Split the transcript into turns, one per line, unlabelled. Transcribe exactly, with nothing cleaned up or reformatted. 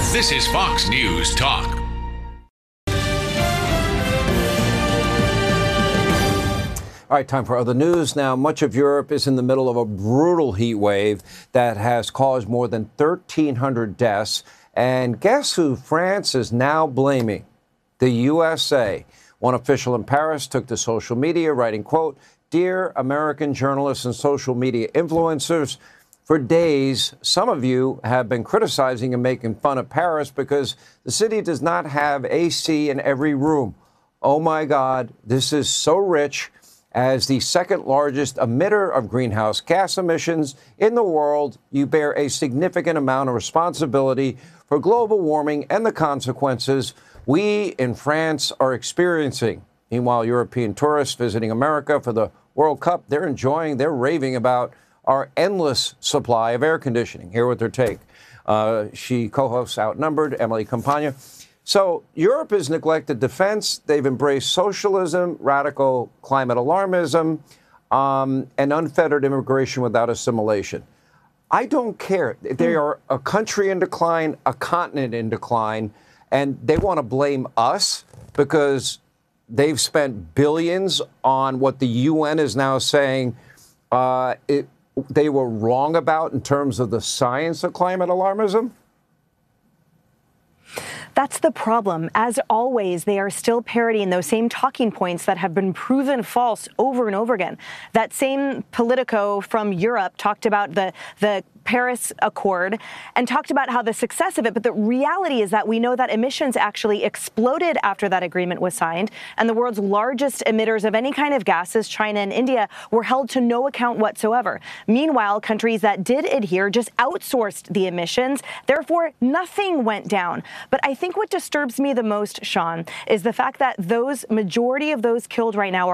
This is Fox News Talk.
All right, time for other news. Now, much of Europe is in the middle of a brutal heat wave that has caused more than thirteen hundred deaths. And guess who France is now blaming? The U S A. One official in Paris took to social media, writing, quote, "Dear American journalists and social media influencers, for days, some of you have been criticizing and making fun of Paris because the city does not have A C in every room. Oh, my God, this is so rich. As the second largest emitter of greenhouse gas emissions in the world, you bear a significant amount of responsibility for global warming and the consequences we in France are experiencing." Meanwhile, European tourists visiting America for the World Cup, they're enjoying, they're raving about our endless supply of air conditioning. Here with their take. Uh, she co-hosts Outnumbered, Emily Campagna. So Europe has neglected defense. They've embraced socialism, radical climate alarmism, um, and unfettered immigration without assimilation. I don't care. They are a country in decline, a continent in decline, and they want to blame us because they've spent billions on what the U N is now saying uh, it, they were wrong about in terms of the science of climate alarmism.
That's the problem. As always, they are still parodying those same talking points that have been proven false over and over again. That same Politico from Europe talked about the, the Paris Accord and talked about how the success of it, but the reality is that we know that emissions actually exploded after that agreement was signed, and the world's largest emitters of any kind of gases, China and India, were held to no account whatsoever. Meanwhile, countries that did adhere just outsourced the emissions, therefore nothing went down. But I think what disturbs me the most, Sean, is the fact that those majority of those killed right now are